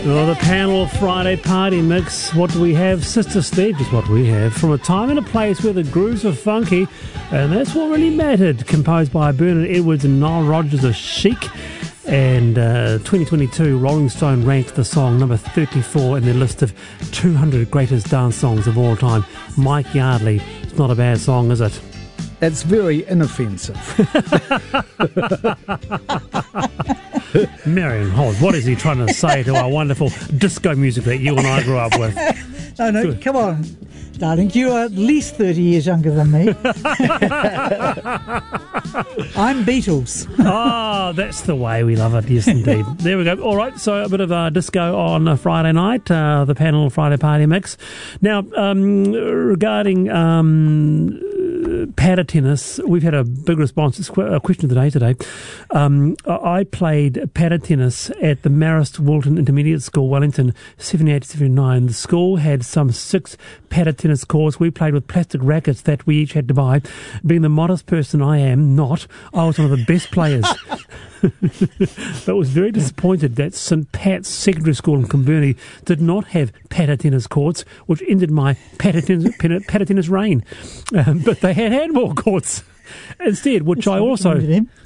Well, the panel Friday party mix. What do we have? Sister Sledge is what we have. From a time and a place where the grooves are funky, and that's what really mattered. Composed by Bernard Edwards and Nile Rodgers of Chic. And 2022, Rolling Stone ranked the song number 34 in their list of 200 greatest dance songs of all time. Mike Yardley. It's not a bad song, is it? That's very inoffensive. Marion Holmes, what is he trying to say to our wonderful disco music that you and I grew up with? No, come on, darling. You are at least 30 years younger than me. I'm Beatles. Oh, that's the way we love it. Yes, indeed. There we go. All right, so a bit of disco on a Friday night, the panel Friday party mix. Now, regarding paddle tennis, we've had a big response. It's a question of the day today. I played paddle tennis at the Marist Walton Intermediate School, Wellington, 78-79. The school had some 6 paddle tennis courts. We played with plastic rackets that we each had to buy. Being the modest person I am, I was one of the best players. But was very disappointed that St Pat's Secondary School in Kinburnie did not have paddle tennis courts, which ended my paddle tennis reign. But they had handball courts instead, which I also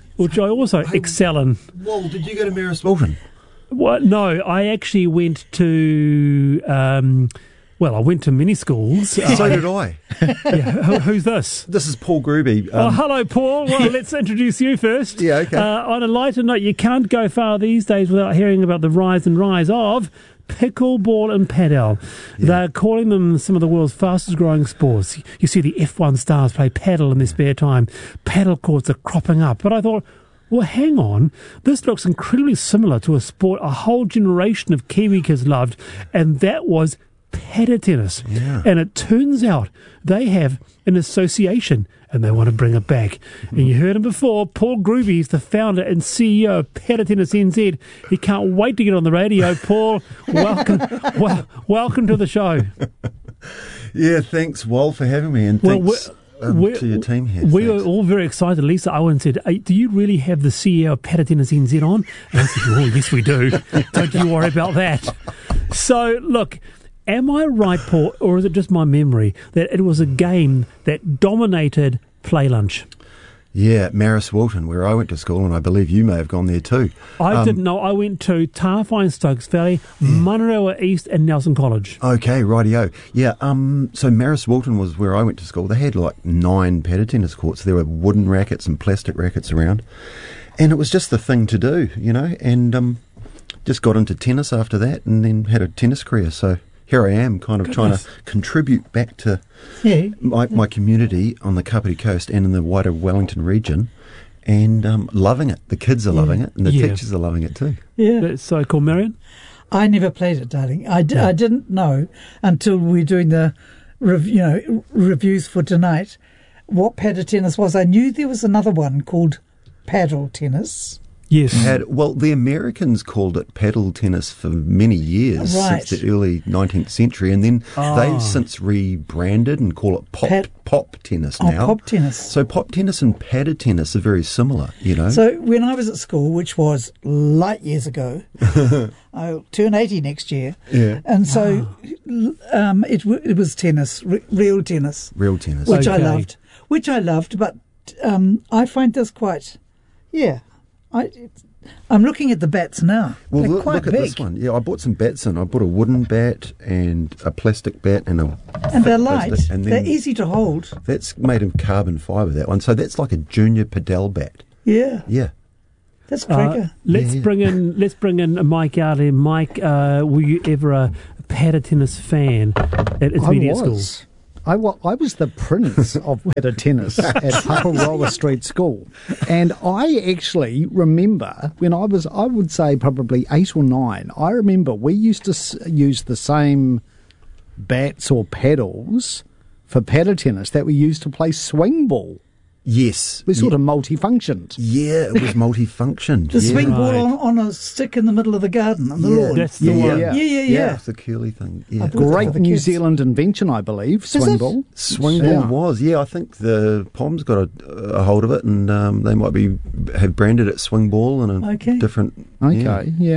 excel in. Well, did you go to Marist Walton? Well, no, I actually went to. I went to many schools. So did I. Yeah, who's this? This is Paul Gruby. Hello, Paul. Well, let's introduce you first. Yeah, okay. On a lighter note, you can't go far these days without hearing about the rise of pickleball and paddle. Yeah. They're calling them some of the world's fastest growing sports. You see the F1 stars play paddle in their spare time. Paddle courts are cropping up. But I thought, well, hang on. This looks incredibly similar to a sport a whole generation of Kiwi kids loved, and that was paddle tennis. Yeah. And it turns out they have an association and they want to bring it back. And you heard him before, Paul Gruby is the founder and CEO of Paddle Tennis NZ. He can't wait to get on the radio. Paul, welcome welcome to the show. Yeah, thanks, Wal, for having me, and thanks to your team here. We were all very excited. Lisa Owen said, hey, do you really have the CEO of Paddle Tennis NZ on? And I said, oh, yes, we do. Don't you worry about that. So, look, am I right, Paul, or is it just my memory, that it was a game that dominated play lunch? Yeah, Marist Walton, where I went to school, and I believe you may have gone there too. I didn't know. I went to Tarfine, Stokes Valley, Manarewa East, and Nelson College. Okay, rightio. Yeah, so Marist Walton was where I went to school. They had like 9 paddle tennis courts. There were wooden rackets and plastic rackets around. And it was just the thing to do, and just got into tennis after that and then had a tennis career. So here I am, kind of trying to contribute back to my community on the Kapiti Coast and in the wider Wellington region, and loving it. The kids are loving it, and the teachers are loving it too. Yeah, that's so cool, Marion. I never played it, darling. I didn't know until we were doing the reviews for tonight what paddle tennis was. I knew there was another one called paddle tennis. Yes. The Americans called it paddle tennis for many years, since the early 19th century, and then they've since rebranded and call it pop tennis now. Pop tennis. So pop tennis and paddle tennis are very similar, So when I was at school, which was light years ago, I'll turn 80 next year, and so it was tennis, real tennis. Real tennis. Which I loved, but I find this quite, I'm looking at the bats now. Well, They're look quite at big. this one. Yeah, I bought some bats in. I bought a wooden bat and a plastic bat and they're light. Plastic, and they're easy to hold. That's made of carbon fibre, that one. So that's like a junior padel bat. Yeah. Yeah. That's cracker. Let's bring in Mike Yardley. Mike, were you ever a paddle tennis fan at intermediate school? I was the prince of paddle tennis at Paparoa Street School. And I actually remember when I would say probably 8 or 9, I remember we used to use the same bats or paddles for paddle tennis that we used to play swing ball. Yes. We're sort of multifunctioned. Yeah, it was multifunctioned. The swing ball on a stick in the middle of the garden on the lawn. That's the one. Yeah. It's the curly thing. Yeah. Great New Zealand invention, I believe, swing ball. Swing ball was, I think the Poms got a hold of it, and they might have branded it swing ball and a different... Okay, yeah.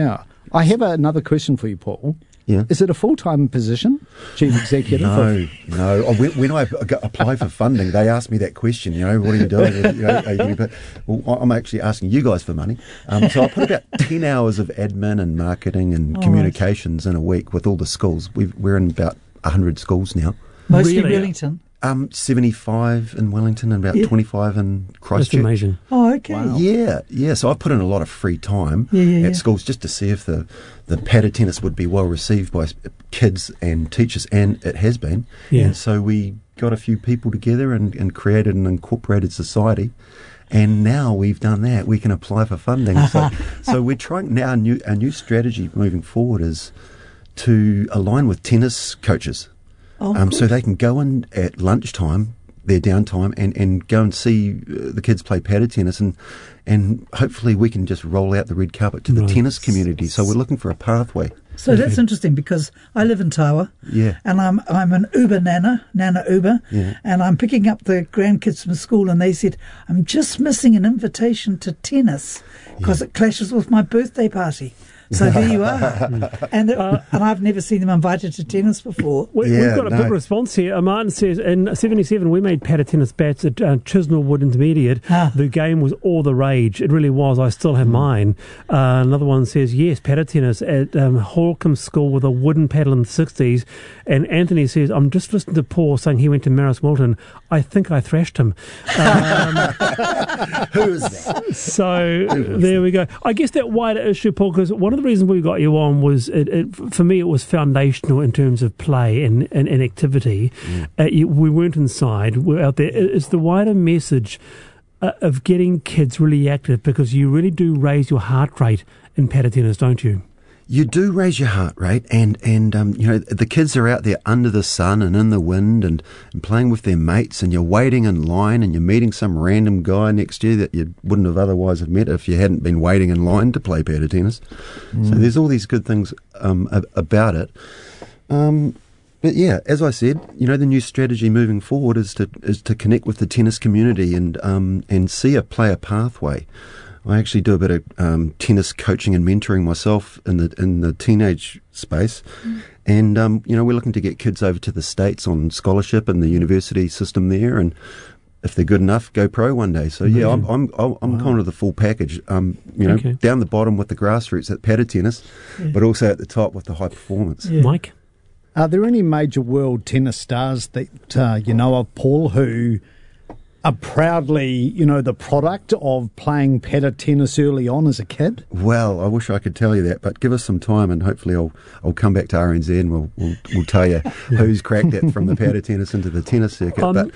I have another question for you, Paul. Yeah. Is it a full-time position, chief executive? No. When I apply for funding, they ask me that question. What are you doing? Are you going to well, I'm actually asking you guys for money. So I put about 10 hours of admin and marketing and communications in a week with all the schools. We're in about 100 schools now. Mostly Wellington. 75 in Wellington and about 25 in Christchurch. That's amazing. Oh, okay. Wow. Yeah. So I've put in a lot of free time at schools just to see if the padel tennis would be well received by kids and teachers, and it has been. Yeah. And so we got a few people together and created an incorporated society. And now we've done that, we can apply for funding. So we're trying now. Our new strategy moving forward is to align with tennis coaches. So they can go in at lunchtime, their downtime, and go and see the kids play padel tennis, and hopefully we can just roll out the red carpet to the tennis community. So we're looking for a pathway. So that's interesting, because I live in Tawa, and I'm an Uber Nana Uber, and I'm picking up the grandkids from school, and they said, I'm just missing an invitation to tennis because it clashes with my birthday party. So there you are. And I've never seen them invited to tennis before. We've got a big response here. Martin says, in 77, we made padel tennis bats at Chisnell Wood Intermediate. The game was all the rage. It really was. I still have mine. Another one says, yes, padel tennis at Holcombe School with a wooden paddle in the 60s. And Anthony says, I'm just listening to Paul saying he went to Marist Wilton. I think I thrashed him. Who is that? So there we go. I guess that wider issue, Paul, because one of the reasons we got you on was, for me, it was foundational in terms of play and activity. We weren't inside. We're out there. It's the wider message of getting kids really active, because you really do raise your heart rate in padel tennis, don't you? You do raise your heart rate, and the kids are out there under the sun and in the wind and playing with their mates, and you're waiting in line and you're meeting some random guy next to you that you wouldn't have otherwise have met if you hadn't been waiting in line to play padel tennis. So there's all these good things about it. But yeah, as I said, the new strategy moving forward is to connect with the tennis community and see a player pathway. I actually do a bit of tennis coaching and mentoring myself in the teenage space, and we're looking to get kids over to the States on scholarship in the university system there, and if they're good enough, go pro one day. So yeah, I'm kind of the full package. Down the bottom with the grassroots at padel tennis, but also at the top with the high performance. Mike, are there any major world tennis stars that you know of, Paul, who are proudly, the product of playing padel tennis early on as a kid? Well, I wish I could tell you that, but give us some time, and hopefully I'll come back to RNZ and we'll tell you who's cracked it from the padel tennis into the tennis circuit. Paul,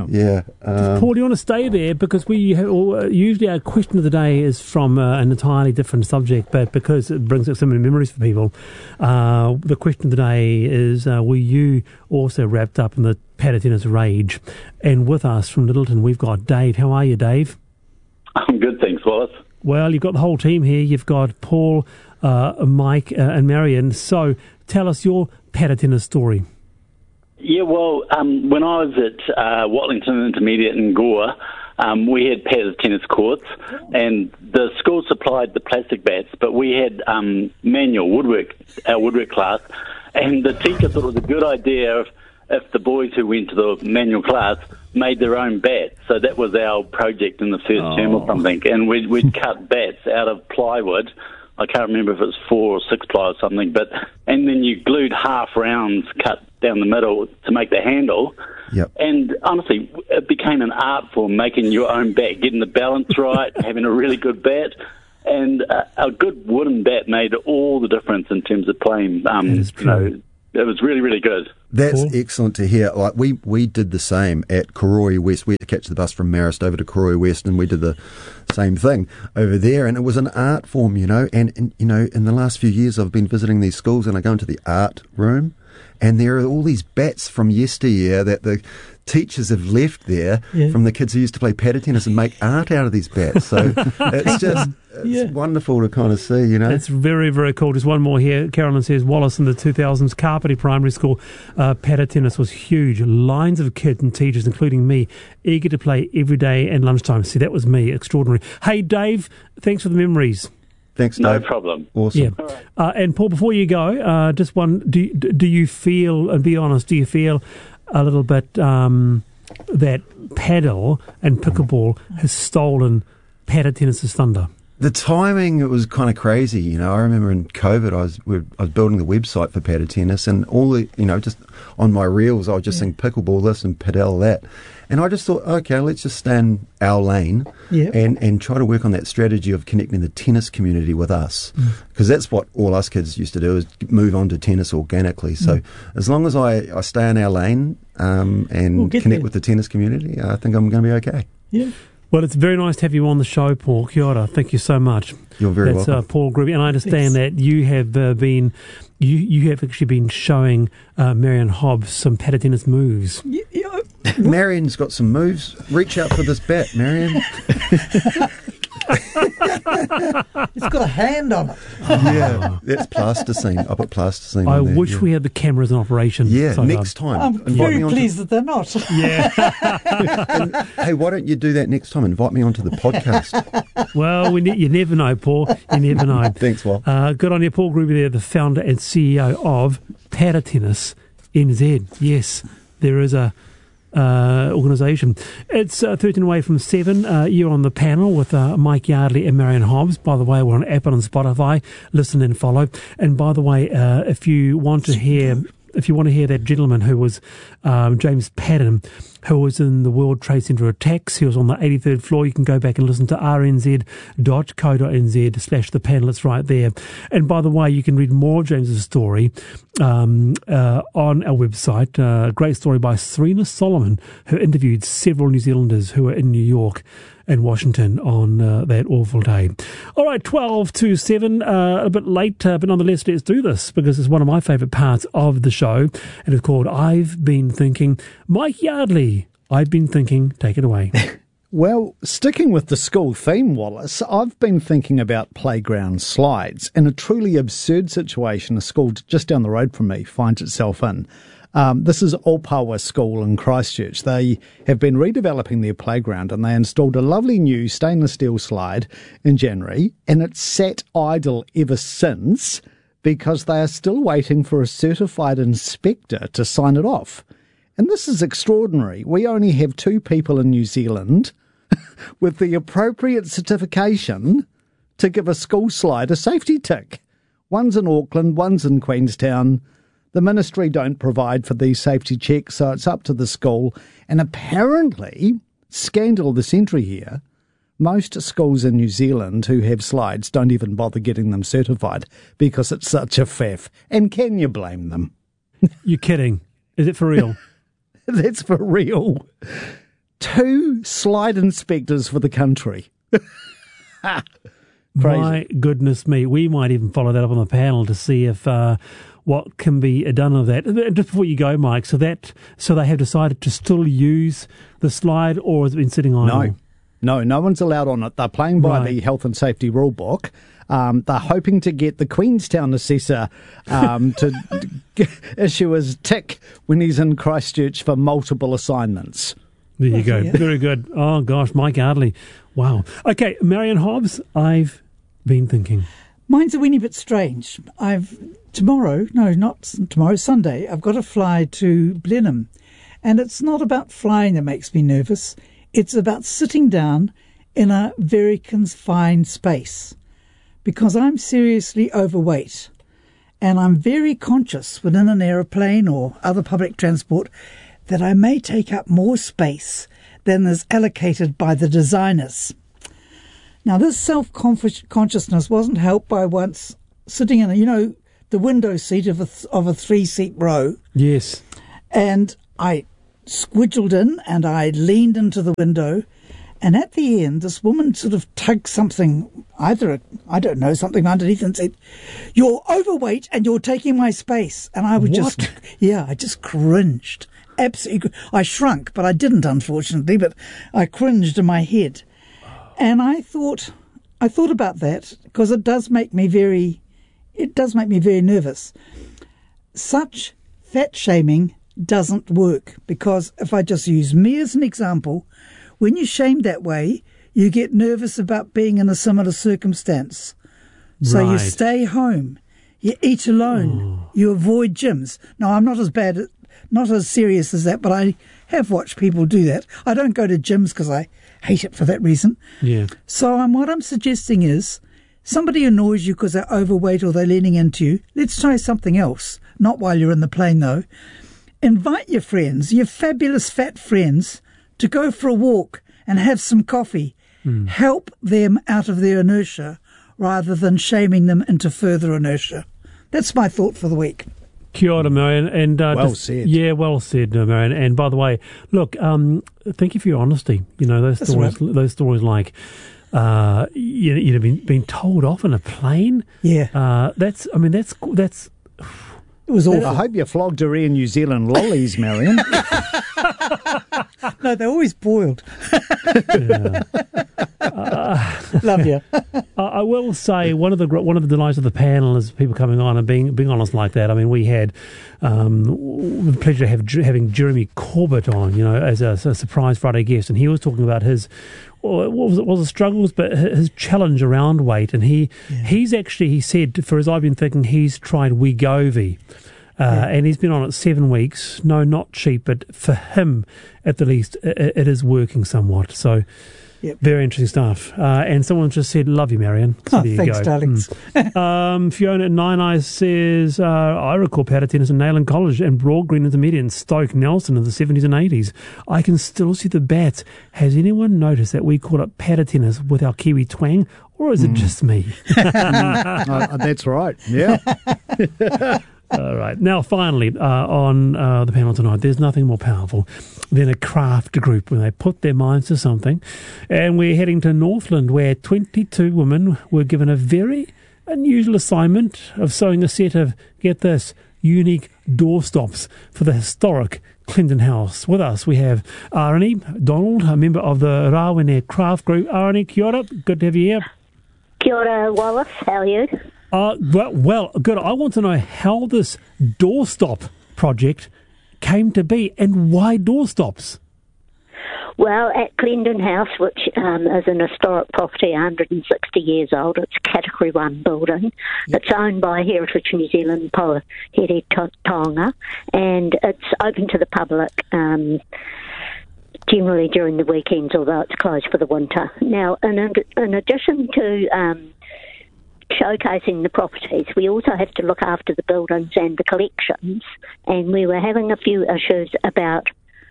do you want to stay there, because we usually our question of the day is from an entirely different subject, but because it brings up so many memories for people, the question of the day is: were you also wrapped up in the padel tennis rage? And with us from Littleton, we've got Dave. How are you, Dave? I'm good, thanks, Wallace. Well, you've got the whole team here. You've got Paul, Mike, and Marion. So tell us your padel tennis story. Yeah, well, when I was at Watlington Intermediate in Gore, we had padel tennis courts, and the school supplied the plastic bats, but we had manual woodwork, our woodwork class, and the teacher thought it was a good idea if the boys who went to the manual class made their own bat. So that was our project in the first term or something. And we'd cut bats out of plywood. I can't remember if it was 4 or 6 ply or something. And then you glued half rounds cut down the middle to make the handle. Yep. And honestly, it became an art form, making your own bat, getting the balance right, having a really good bat. And a good wooden bat made all the difference in terms of playing. It was really, really good. That's excellent to hear. Like we did the same at Karori West. We had to catch the bus from Marist over to Karori West, and we did the same thing over there. And it was an art form, And in the last few years, I've been visiting these schools, and I go into the art room, and there are all these bats from yesteryear that the teachers have left there from the kids who used to play padel tennis and make art out of these bats. So it's just wonderful to kind of see, It's very, very cool. Just one more here. Carolyn says, Wallace in the 2000s, Carpety Primary School, padel tennis was huge. Lines of kids and teachers, including me, eager to play every day and lunchtime. See, that was me. Extraordinary. Hey, Dave, thanks for the memories. Thanks, No Dave. problem. Awesome. Yeah. And Paul, before you go, just one, do you feel, and be honest, do you feel a little bit that paddle and pickleball has stolen paddle tennis's thunder? The timing, it was kind of crazy. You know, I remember in COVID, I was building the website for paddle tennis, and all the, you know, just on my reels, I was just saying pickleball this and paddle that. And I just thought, okay, let's just stay in our lane and try to work on that strategy of connecting the tennis community with us. Because that's what all us kids used to do, is move on to tennis organically. So as long as I stay in our lane and connect with the tennis community, I think I'm going to be okay. Yeah. Well, it's very nice to have you on the show, Paul. Kia ora. Thank you so much. You're very That's welcome. Paul Gribby. And I understand that you have been, you have actually been showing Marion Hobbs some paddle tennis moves. Marion's got some moves. Reach out for this bat, Marion. It's got a hand on it. Yeah, that's plasticine. I put plasticine I on there. wish we had the cameras in operation. Yeah, so next time. I'm Invite very me onto- pleased that they're not. Yeah. Hey, why don't you do that next time? Invite me onto the podcast. Well, you never know, Paul. You never know. Thanks, Will. Good on you, Paul Gribby there, the founder and CEO of Paddle Tennis NZ. Yes, there is a organisation. It's 13 away from 7. You're on the panel with Mike Yardley and Marion Hobbs. By the way, we're on Apple and Spotify. Listen and follow. And by the way, if you want to hear that gentleman who was James Padden, who was in the World Trade Center attacks, he was on the 83rd floor. You can go back and listen to rnz.co.nz /the panel. It's right there. And by the way, you can read more of James's story on our website. A great story by Serena Solomon, who interviewed several New Zealanders who were in New York and Washington on that awful day. All right, 12 to 7, a bit late, but nonetheless, let's do this, because it's one of my favourite parts of the show, and it's called I've Been Thinking. Mike Yardley, I've Been Thinking, take it away. Well, sticking with the school theme, Wallace, I've been thinking about playground slides and a truly absurd situation a school just down the road from me finds itself in. This is Opawa School in Christchurch. They have been redeveloping their playground, and they installed a lovely new stainless steel slide in January, and it's sat idle ever since because they are still waiting for a certified inspector to sign it off. And this is extraordinary. We only have 2 people in New Zealand with the appropriate certification to give a school slide a safety tick. One's in Auckland, one's in Queenstown. The ministry don't provide for these safety checks, so it's up to the school. And apparently, scandal of the century here, most schools in New Zealand who have slides don't even bother getting them certified because it's such a faff. And can you blame them? You're kidding. Is it for real? That's for real. 2 slide inspectors for the country. Crazy. My goodness me. We might even follow that up on the panel to see if what can be done of that. Just before you go, Mike, so they have decided to still use the slide, or has it been sitting idle? No one's allowed on it. They're playing by the health and safety rule book. They're hoping to get the Queenstown assessor to issue his tick when he's in Christchurch for multiple assignments. There you go. Very good. Oh, gosh, Mike Yardley. Wow. Okay, Marion Hobbs, I've been thinking. Mine's a weeny bit strange. Sunday, I've got to fly to Blenheim. And it's not about flying that makes me nervous. It's about sitting down in a very confined space, because I'm seriously overweight. And I'm very conscious within an aeroplane or other public transport that I may take up more space than is allocated by the designers. Now, this self-consciousness wasn't helped by once sitting in, the window seat of a 3-seat row. Yes. And I squidgled in and I leaned into the window. And at the end, this woman sort of tugged something, something underneath, and said, "You're overweight and you're taking my space." And I would I just cringed. Absolutely. I shrunk, but I didn't, unfortunately, but I cringed in my head. And I thought about that, because it does make me very nervous. Such fat shaming doesn't work, because if I just use me as an example, when you shame that way, you get nervous about being in a similar circumstance. So you Right. stay home, you eat alone, you avoid gyms. Now, I'm not as bad, not as serious as that, but I have watched people do that. I don't go to gyms because I hate it for that reason. Yeah. So what I'm suggesting is, somebody annoys you because they're overweight or they're leaning into you. Let's try something else. Not while you're in the plane, though. Invite your friends, your fabulous fat friends, to go for a walk and have some coffee. Help them out of their inertia rather than shaming them into further inertia. That's my thought for the week. Kia ora, Marion. And, Well said. Yeah, well said, Marion. And by the way, look, thank you for your honesty. You know, those That's stories, those stories like, you'd have been told off in a plane. Yeah. That's It was awful. I hope you flogged her in New Zealand lollies, Marion. No, they're always boiled. Love you. I will say one of the delights of the panel is people coming on and being honest like that. I mean, we had the pleasure of having Jeremy Corbett on, you know, as a surprise Friday guest, and he was talking about his was the struggles, but his challenge around weight, and he said, for as I've been thinking, he's tried Wegovy. And he's been on it 7 weeks. No, not cheap, but for him, at the least, it is working somewhat. So, Yep. Very interesting stuff. And someone just said, "Love you, Marion." So there you Thanks, go. darlings. Fiona at Nine Eyes says, "I recall paddle tennis in Nayland College and Broad Green Intermediate in Stoke Nelson in the 70s and 80s. I can still see the bats. Has anyone noticed that we call it paddle tennis with our Kiwi twang, or is it just me?" That's right. Yeah. All right. Now, finally, on the panel tonight, there's nothing more powerful than a craft group when they put their minds to something. And we're heading to Northland, where 22 women were given a very unusual assignment of sewing a set of, get this, unique doorstops for the historic Clinton House. With us, we have Arnie Donald, a member of the Rawene Craft Group. Arnie, kia ora. Good to have you here. Kia ora, Wallace. How are you? Well, good. I want to know how this doorstop project came to be and why doorstops. Well, at Clinton House, which is an historic property, 160 years old, it's a Category 1 building. It's owned by Heritage New Zealand Poahere Taonga, and it's open to the public generally during the weekends, although it's closed for the winter. Now, in addition to showcasing the properties, we also have to look after the buildings and the collections, and we were having a few issues about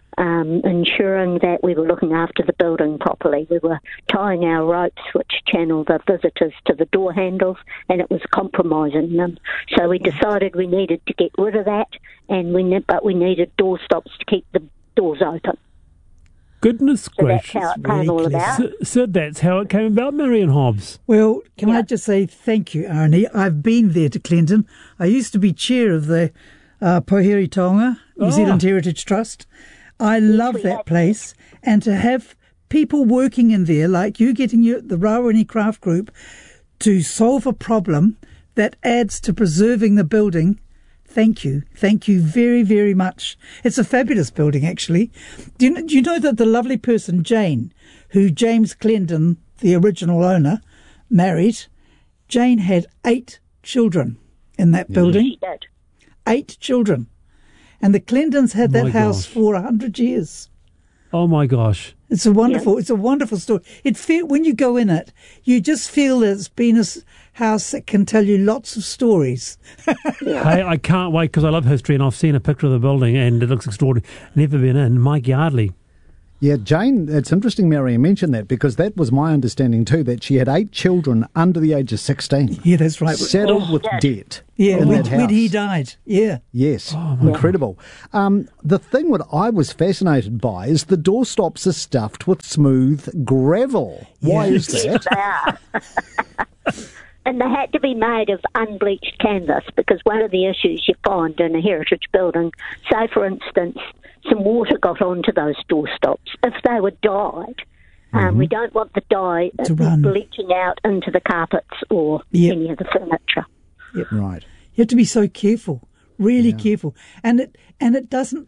ensuring that we were looking after the building properly. We were tying our ropes which channel the visitors to the door handles, and it was compromising them. So we decided we needed to get rid of that, but we needed door stops to keep the doors open. Goodness So gracious. that's how it came all about. So that's how it came about, Marion Hobbs. Well, can I just say thank you, Arnie? I've been there to Clinton. I used to be chair of the Poahere Taonga, New Zealand Heritage Trust. I love that place, and to have people working in there, like you getting the Rawene Craft Group, to solve a problem that adds to preserving the building. Thank you. Thank you very, very much. It's a fabulous building, actually. Do you know that the lovely person, Jane, who James Clendon, the original owner, married, Jane had 8 children in that building. She did. 8 children. And the Clendons had that house for 100 years. Oh my gosh. It's a wonderful story. When you go in it, you just feel that it's been a house that can tell you lots of stories. Hey, I can't wait because I love history and I've seen a picture of the building and it looks extraordinary. Never been in. Mike Yardley. Yeah, Jane, it's interesting Marion mentioned that because that was my understanding too, that she had 8 children under the age of 16. Yeah, that's right. Saddled with debt. Yeah, in when that house. he died. Yeah. Yes, incredible. The thing what I was fascinated by is the doorstops are stuffed with smooth gravel. Why is that? They are. And they had to be made of unbleached canvas because one of the issues you find in a heritage building, say for instance, some water got onto those doorstops. If they were dyed, we don't want the dye bleaching out into the carpets or any of the furniture. Yep. Right. You have to be so careful, really careful, and it doesn't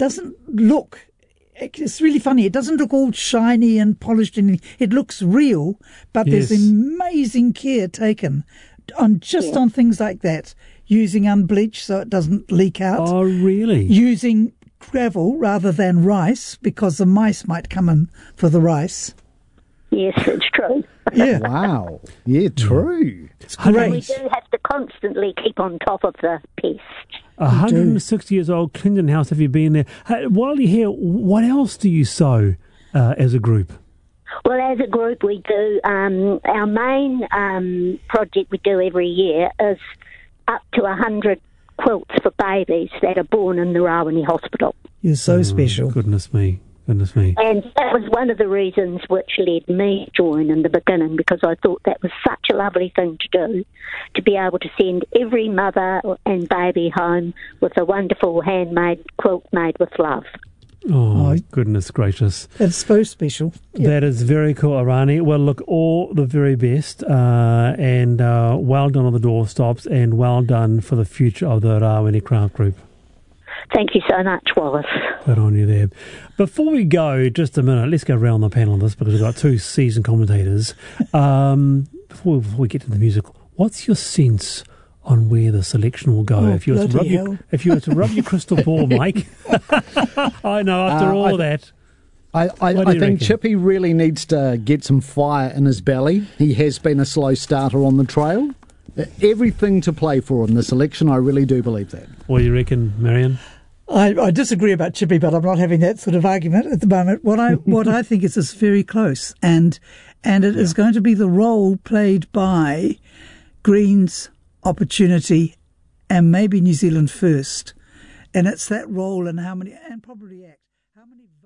look. It's really funny. It doesn't look all shiny and polished, and it looks real, but there's amazing care taken on things like that, using unbleached so it doesn't leak out. Oh, really? Using gravel rather than rice because the mice might come in for the rice. Yes, it's true. Yeah. Wow. Yeah, true. It's And we great. do have to constantly keep on top of the pest. 160 years old, Clinton House. Have you been there? Hey, while you're here, what else do you sow as a group? Well, as a group, we do our main project we do every year is up to 100 quilts for babies that are born in the Rawene Hospital. You're so special. Goodness me. Goodness me. And that was one of the reasons which led me to join in the beginning, because I thought that was such a lovely thing to do, to be able to send every mother and baby home with a wonderful handmade quilt made with love. Oh, goodness gracious. It's so special. That is very cool, Arani. Well, look, all the very best, and well done on the doorstops, and well done for the future of the Rawene Craft Group. Thank you so much, Wallace. Good on you there. Before we go, just a minute, let's go around the panel on this because we've got two seasoned commentators. Before we get to the music, what's your sense on where the selection will go? Oh, if you were to rub your crystal ball, Mike. I know, after all that. I What do think you reckon? Chippy really needs to get some fire in his belly. He has been a slow starter on the trail. Everything to play for in this election, I really do believe that. What do you reckon, Marion? I disagree about Chippy, but I'm not having that sort of argument at the moment. What I think is it's very close, and it is going to be the role played by Greens, Opportunity, and maybe New Zealand First, and it's that role and how many, and probably ACT, how many